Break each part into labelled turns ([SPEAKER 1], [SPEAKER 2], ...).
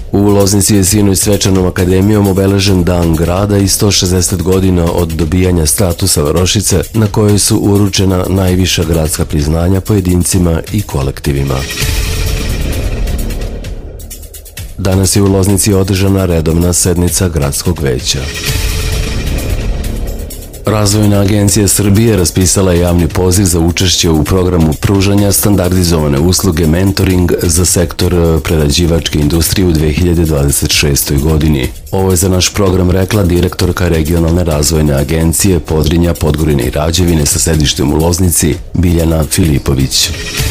[SPEAKER 1] U Loznici je sinoć svečanom akademijom obeležen dan grada i 160 godina od dobijanja statusa varošice, na kojoj su uručena najviša gradska priznanja pojedincima i kolektivima. Danas je u Loznici održana redovna sednica gradskog veća. Razvojna agencija Srbije raspisala je javni poziv za učešće u programu pružanja standardizovane usluge mentoring za sektor prerađivačke industrije u 2026. godini. Ovo je za naš program rekla direktorka regionalne razvojne agencije Podrinja, Podgorine i Rađevine sa sedištem u Loznici, Biljana Filipović.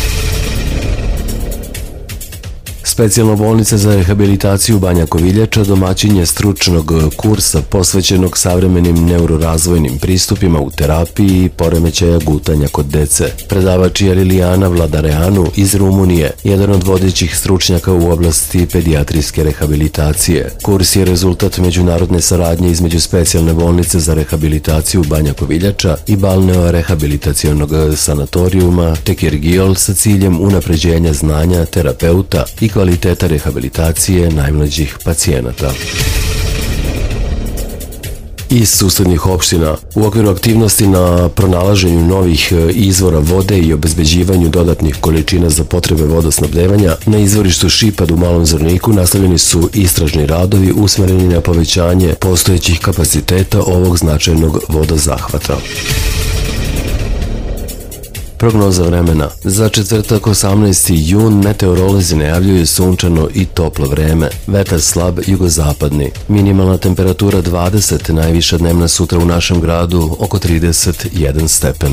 [SPEAKER 1] Specijalna bolnica za rehabilitaciju Banja Koviljača domaćin je stručnog kursa posvećenog savremenim neurorazvojnim pristupima u terapiji i poremećaja gutanja kod dece. Predavač je Lilijana Vladareanu iz Rumunije, jedan od vodećih stručnjaka u oblasti pedijatrijske rehabilitacije. Kurs je rezultat međunarodne saradnje između Specijalne bolnice za rehabilitaciju Banja Koviljača i balneo-rehabilitacionog sanatorijuma Tekirgiol sa ciljem unapređenja znanja terapeuta i kvaliteta rehabilitacije najmlađih pacijenata. Iz susednih opština, u okviru aktivnosti na pronalaženju novih izvora vode i obezbeđivanju dodatnih količina za potrebe vodosnabdevanja, na izvorištu Šipad u Malom Zvorniku nastavljeni su istražni radovi usmereni na povećanje postojećih kapaciteta ovog značajnog vodozahvata. Prognoza vremena. Za četvrtak 18. jun meteorolozi najavljuju sunčano i toplo vreme. Vetar slab jugozapadni. Minimalna temperatura 20, najviša dnevna sutra u našem gradu oko 31 stepen.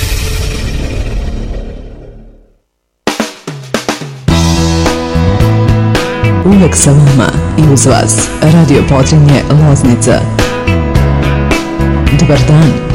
[SPEAKER 2] Uvek sa vama i uz vas. Radio Podrinje Loznica. Dobar dan.